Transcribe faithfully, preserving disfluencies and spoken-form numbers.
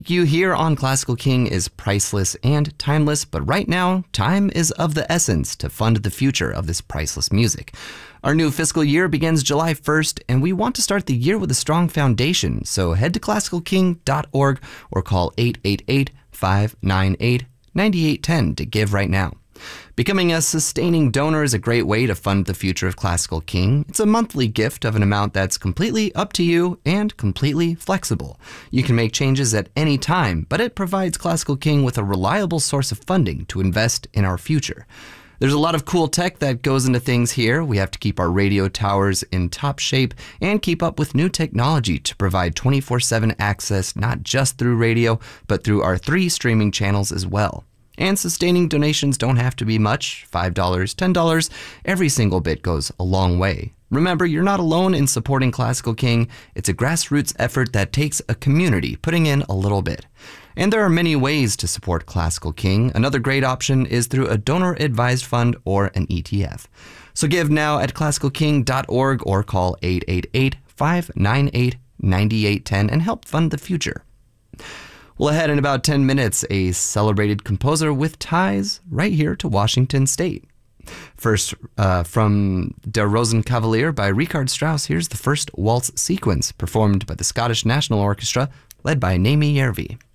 You here on Classical King is priceless and timeless, but right now, time is of the essence to fund the future of this priceless music. Our new fiscal year begins July first, and we want to start the year with a strong foundation, so head to classical king dot org or call eight eight eight, five nine eight, nine eight one zero to give right now. Becoming a sustaining donor is a great way to fund the future of Classical King. It's a monthly gift of an amount that's completely up to you and completely flexible. You can make changes at any time, but it provides Classical King with a reliable source of funding to invest in our future. There's a lot of cool tech that goes into things here. We have to keep our radio towers in top shape and keep up with new technology to provide twenty-four seven access, not just through radio, but through our three streaming channels as well. And sustaining donations don't have to be much, five dollars, ten dollars. Every single bit goes a long way. Remember, you're not alone in supporting Classical King. It's a grassroots effort that takes a community putting in a little bit. And there are many ways to support Classical King. Another great option is through a donor-advised fund or an E T F. So give now at classical king dot org or call eight eight eight, five nine eight, nine eight one zero and help fund the future. Well, ahead in about ten minutes, a celebrated composer with ties right here to Washington State. First, uh, from Der Rosenkavalier by Richard Strauss, here's the first waltz sequence performed by the Scottish National Orchestra, led by Naomi Järvi.